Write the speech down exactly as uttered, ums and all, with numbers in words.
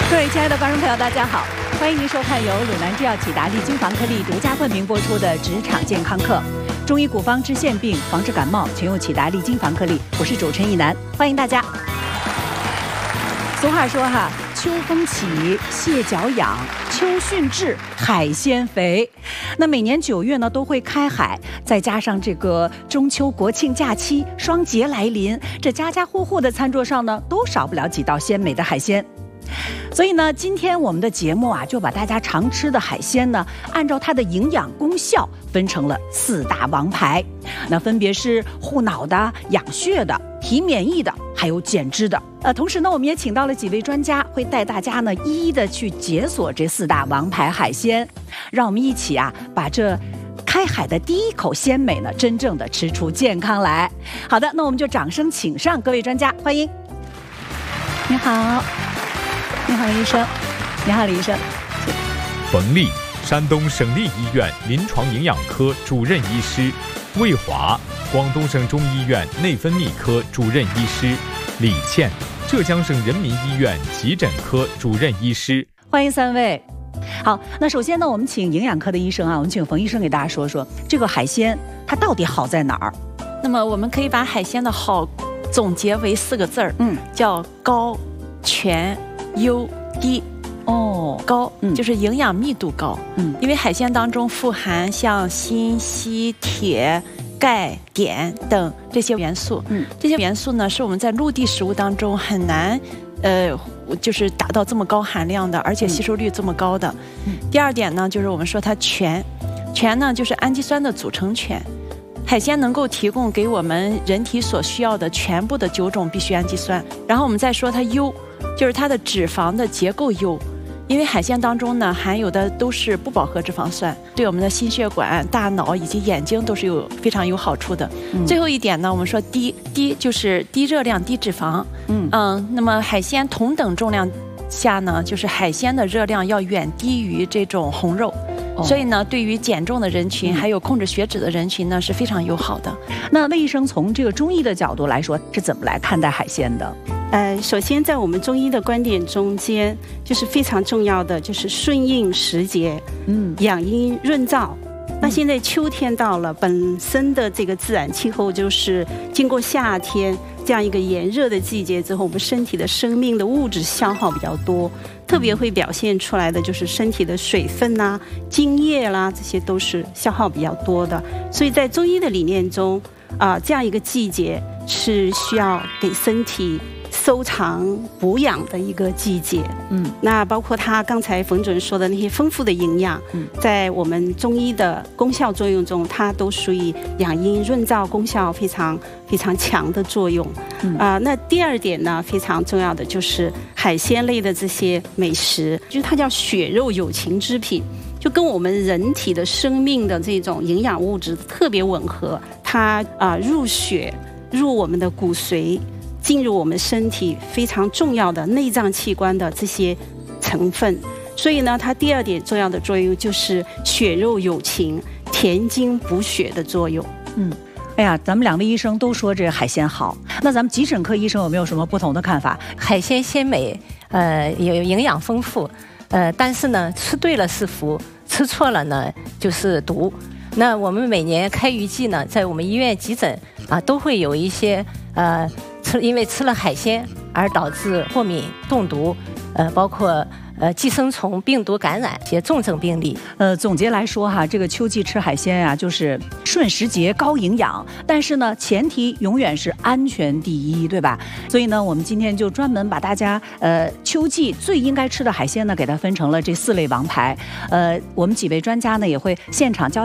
各位亲爱的观众朋友，大家好，欢迎您收看由鲁南制药启达利金防颗粒独家冠名播出的职场健康课。中医古方治腺病，防治感冒，全用启达利金防颗粒。我是主持人一楠，欢迎大家。俗话说哈，秋风起，蟹脚痒；秋汛至，海鲜肥。那每年九月呢都会开海，再加上这个中秋国庆假期双节来临，这家家户户的餐桌上呢都少不了几道鲜美的海鲜。所以呢，今天我们的节目啊，就把大家常吃的海鲜呢，按照它的营养功效分成了四大王牌，那分别是护脑的、养血的、提免疫的，还有减脂的。呃，同时呢，我们也请到了几位专家，会带大家呢一一的去解锁这四大王牌海鲜，让我们一起啊，把这开海的第一口鲜美呢，真正的吃出健康来。好的，那我们就掌声请上各位专家，欢迎。你好。你好，医生。你好，李医生。 冯丽，山东省立医院临床营养科主任医师；魏华，广东省中医院内分泌科主任医师；李倩，浙江省人民医院急诊科主任医师。 欢迎三位。好，那首先呢，我们请营养科的医生啊，我们请冯医生给大家说说这个海鲜它到底好在哪儿？ 那么我们可以把海鲜的好总结为四个字儿，嗯，叫高、全、优、低。 哦， 高，嗯，就是营养密度高，嗯，因为海鲜当中富含像锌、硒、铁、钙、碘等这些元素，嗯，这些元素呢是我们在陆地食物当中很难，呃，就是达到这么高含量的，而且吸收率这么高的。嗯，第二点呢，就是我们说它全，全呢就是氨基酸的组成全。海鲜能够提供给我们人体所需要的全部的九种必需氨基酸。然后我们再说它优，就是它的脂肪的结构优，因为海鲜当中呢含有的都是不饱和脂肪酸，对我们的心血管、大脑以及眼睛都是有非常有好处的。嗯、最后一点呢，我们说低，低就是低热量、低脂肪。嗯嗯，那么海鲜同等重量下呢，就是海鲜的热量要远低于这种红肉。所以呢，对于减重的人群，还有控制血脂的人群呢，是非常友好的。 那魏医生从这个中医的角度来说，是怎么来看待海鲜的？ 呃，首先在我们中医的观点中间，就是非常重要的就是顺应时节，嗯，养阴润燥。那现在秋天到了，本身的这个自然气候就是经过夏天这样一个炎热的季节之后，我们身体的生命的物质消耗比较多，特别会表现出来的就是身体的水分啦、津液啦，这些都是消耗比较多的。所以在中医的理念中，啊、呃，这样一个季节是需要给身体收藏补养的一个季节。嗯，那包括他刚才冯主任说的那些丰富的营养，嗯，在我们中医的功效作用中，它都属于养阴润燥功效非常非常强的作用。嗯啊、呃，那第二点呢，非常重要的就是海鲜类的这些美食，就是它叫血肉有情之品，就跟我们人体的生命的这种营养物质特别吻合，它啊、呃、入血入我们的骨髓，进入我们身体非常重要的内脏器官的这些成分。所以呢，它第二点重要的作用就是血肉有情、填精补血的作用。 嗯，哎呀，咱们两位医生都说这个海鲜好，那咱们急诊科医生有没有什么不同的看法？ 海鲜鲜美，呃，有营养丰富，呃，但是呢，吃对了是福，吃错了呢就是毒。那我们每年开渔季呢，在我们医院急诊啊，都会有一些呃。吃因为吃了海鲜而导致过敏、中毒，呃，包括呃寄生虫病毒感染一些重症病例。 呃，总结来说哈，这个秋季吃海鲜呀、啊，就是顺时节、高营养，但是呢，前提永远是安全第一，对吧？所以呢，我们今天就专门把大家呃秋季最应该吃的海鲜呢，给它分成了这四类王牌。呃，我们几位专家呢也会现场教。